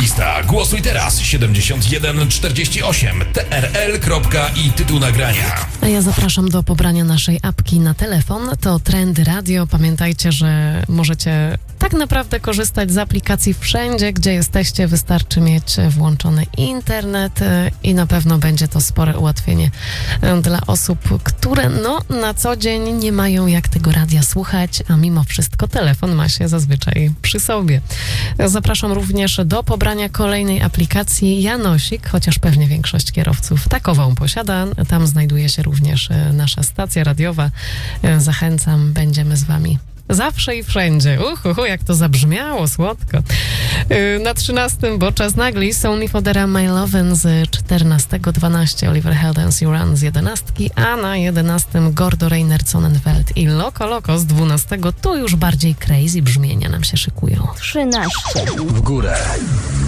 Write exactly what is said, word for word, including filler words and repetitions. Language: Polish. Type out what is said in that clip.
Lista Głosuj Teraz siedemdziesiąt jeden czterdzieści osiem T R L i tytuł nagrania. A ja zapraszam do pobrania naszej apki na telefon. To Trendy Radio. Pamiętajcie, że możecie tak naprawdę korzystać z aplikacji wszędzie, gdzie jesteście. Wystarczy mieć włączony internet i na pewno będzie to spore ułatwienie dla osób, które no na co dzień nie mają jak tego radia słuchać, a mimo wszystko telefon ma się zazwyczaj przy sobie. Zapraszam również do pobrania kolejnej aplikacji Janosik, chociaż pewnie większość kierowców takową posiada. Tam znajduje się również nasza stacja radiowa. Zachęcam, będziemy z wami zawsze i wszędzie. Uhu, jak to zabrzmiało słodko. Na trzynastym, bo czas nagli, są Nifodera My Lovin' z czternastego, dwanaście Oliver Heldens You Run z jedenastki, a na jedenastym Gordo Reiner Sonnenfeld i Loco Loco z dwunastego. Tu już bardziej crazy brzmienia nam się szykują. trzynaście. W górę.